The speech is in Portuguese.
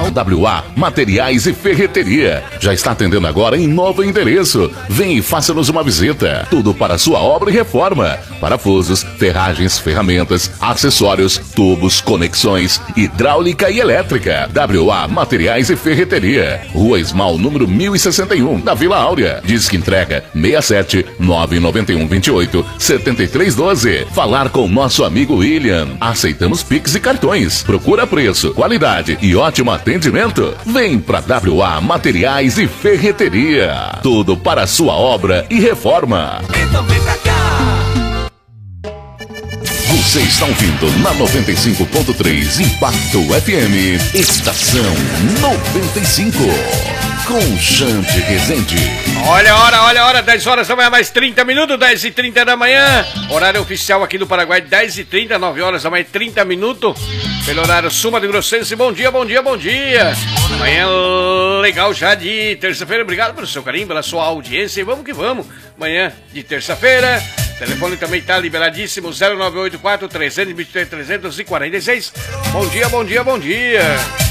WA Materiais e Ferreteria. Já está atendendo agora em novo endereço. Vem e faça-nos uma visita. Tudo para sua obra e reforma. Parafusos, ferragens, ferramentas, acessórios, tubos, conexões, hidráulica e elétrica. WA Materiais e Ferreteria. Rua Esmal, número 1061, na Vila Áurea. Disque entrega 67 991 28 73 12. Falar com nosso amigo William. Aceitamos Pix e cartões. Procura preço, qualidade e ótimo atendimento. Vem pra WA Materiais e Ferreteria. Tudo para sua obra e reforma. Então vem pra cá. Você está ouvindo na 95.3 Impacto FM. Estação 95. Com Xande Rezende. Olha a hora, 10 horas da manhã, mais 30 minutos, 10h30 da manhã. Horário oficial aqui do Paraguai, 10h30, 9 horas da manhã, 30 minutos. Pelo horário Sul Mato Grossense, bom dia. Manhã legal já de terça-feira, obrigado pelo seu carinho, pela sua audiência e vamos que vamos. Manhã de terça-feira, o telefone também está liberadíssimo, 0984 323 346. Bom dia.